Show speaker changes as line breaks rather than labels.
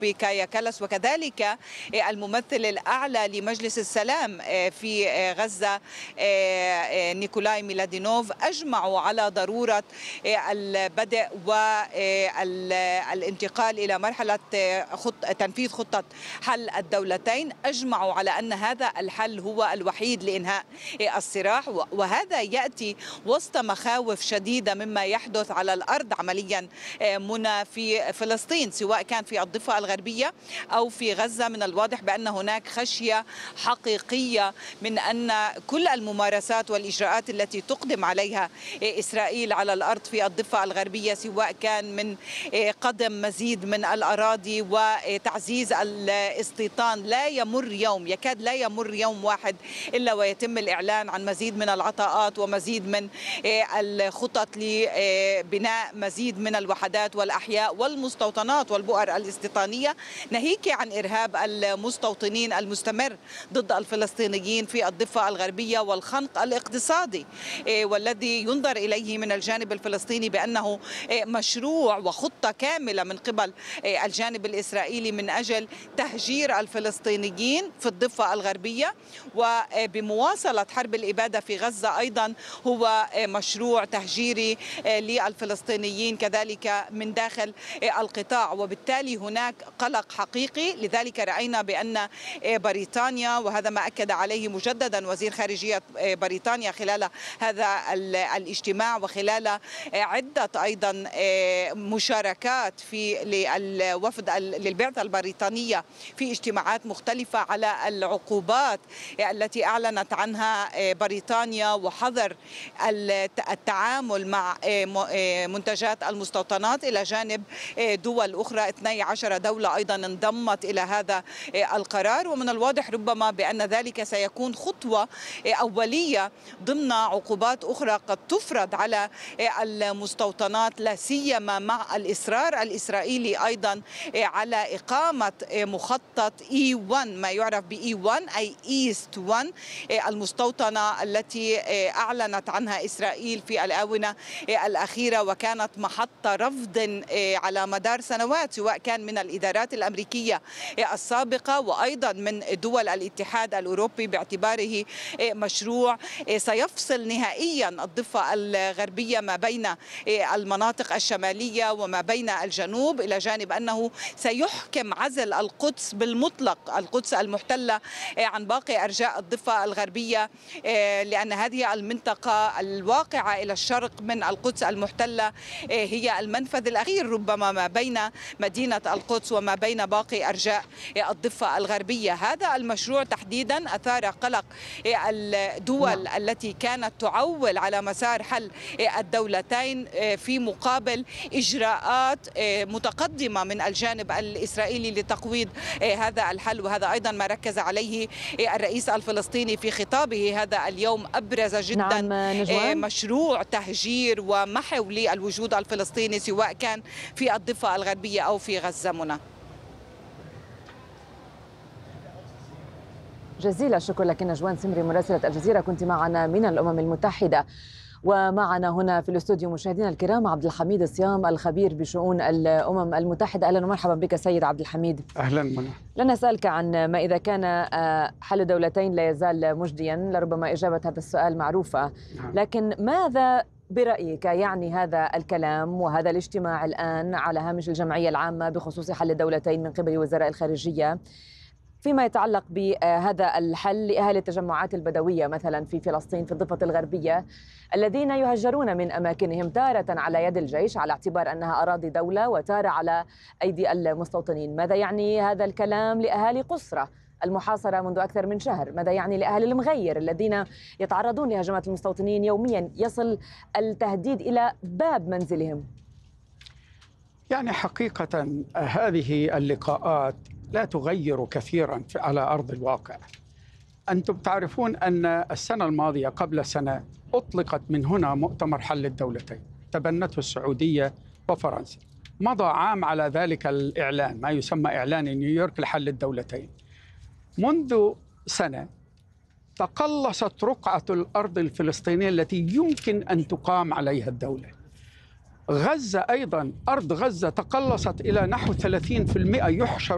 كايا كالاس، وكذلك الممثل الأعلى لمجلس السلام في غزة نيكولاي ميلادينوف أجمعوا على ضرورة البدء والانتقال إلى مرحلة تنفيذ خطة حل الدولتين. أجمعوا على أن هذا الحل هو الوحيد لإنهاء الصراع، وهذا يأتي وسط مخاوف شديدة مما يحدث على الأرض عمليا منى في فلسطين، سواء كان في الضفة الغربية أو في غزة. من الواضح بأن هناك خشية حقيقية من أن كل الممارسات والإجراءات التي تقدم عليها إسرائيل على الأرض في الضفة الغربية، سواء كان من قدم مزيد من الأراضي وتعزيز الاستيطان، لا يمر يوم، يكاد لا يمر يوم واحد إلا ويتم الإعلان عن مزيد من العطاءات ومزيد من الخطط لبناء مزيد من الوحدات والأحياء والمستوطنات والبؤر الاستيطانية، ناهيك عن إرهاب المستوطنين المستمر ضد الفلسطينيين في الضفة الغربية والخنق الاقتصادي والذي ينظر إليه من الجانب الفلسطيني بأنه مشروع وخطة كاملة من قبل الجانب الإسرائيلي من أجل تهجير الفلسطينيين في الضفة الغربية. وبمواصلة حرب الإبادة في غزة أيضا هو مشروع تهجيري للفلسطينيين كذلك من داخل القطاع، وبالتالي هناك قلق حقيقي. لذلك رأينا بأن بريطانيا، وهذا ما أكد عليه مجددا وزير خارجية بريطانيا خلال هذا الاجتماع وخلال عدة أيضا مشاركات في الوفد للبعثة البريطانية في اجتماعات مختلفة، على العقوبات التي أعلنت عنها بريطانيا وحظر التعامل مع منتجات المستوطنات إلى جانب دول أخرى. 12 دولة أيضا انضمت إلى هذا القرار، ومن الواضح ربما بأن ذلك سيكون خطوة أولية ضمن عقوبات أخرى قد تفرض على المستوطنات، لا سيما مع الإصرار الإسرائيلي أيضا على إقامة مخطط E1، ما يعرف ب E1 أي إيست 1، المستوطنة التي أعلنت عنها إسرائيل في الآونة الأخيرة وكانت محط رفض على مدار سنوات، سواء كان من الإدارات الأمريكية السابقة وأيضا من دول الاتحاد الأوروبي، باعتباره مشروع سيفصل نهائيا الضفة الغربية ما بين المناطق الشمالية وما بين الجنوب، إلى جانب أنه سيحكم عزل القدس بالمطلق، القدس المحتلة، عن باقي أرجاء الضفة الغربية، لأن هذه المنطقة الواقعة إلى الشرق من القدس المحتلة هي المنفذ الأخير ربما ما بين مدينة القدس وما بين باقي أرجاء الضفة الغربية. هذا المشروع تحديدا أثار قلق الدول التي كانت تعول على مسار حل الدولتين في مقابل إجراءات متقدمة من الجانب الإسرائيلي لتقويض هذا الحل، وهذا أيضا ما ركز عليه الرئيس الفلسطيني في خطابه هذا اليوم. أبرز جدا مشروع تهجير ومحو للوجود الفلسطيني سواء كان في الضفة الغربية أو في غزة. منى،
جزيل الشكر لك نجوان سمري مراسلة الجزيرة، كنت معنا من الأمم المتحدة. ومعنا هنا في الاستوديو مشاهدينا الكرام عبد الحميد الصيام الخبير بشؤون الأمم المتحدة. أهلا ومرحبا بك سيد عبد الحميد.
أهلا منى.
لن أسألك عن ما إذا كان حل دولتين لا يزال مجديا، لربما إجابة هذا السؤال معروفة، لكن ماذا برأيك يعني هذا الكلام وهذا الاجتماع الآن على هامش الجمعية العامة بخصوص حل الدولتين من قبل وزراء الخارجية فيما يتعلق بهذا الحل لأهل التجمعات البدوية مثلا في فلسطين في الضفة الغربية الذين يهجرون من أماكنهم تارة على يد الجيش على اعتبار أنها أراضي دولة وتارة على أيدي المستوطنين؟ ماذا يعني هذا الكلام لأهالي قسرة المحاصرة منذ أكثر من شهر؟ ماذا يعني لأهل المغير الذين يتعرضون لهجمات المستوطنين يوميا، يصل التهديد إلى باب منزلهم؟
يعني حقيقة هذه اللقاءات لا تغير كثيرا على أرض الواقع. أنتم تعرفون أن السنة الماضية قبل سنة أطلقت من هنا مؤتمر حل الدولتين، تبنته السعودية وفرنسا. مضى عام على ذلك الإعلان، ما يسمى إعلان نيويورك لحل الدولتين. منذ سنة تقلصت رقعة الأرض الفلسطينية التي يمكن أن تقام عليها الدولة. غزة أيضا، أرض غزة تقلصت إلى نحو 30% يحشر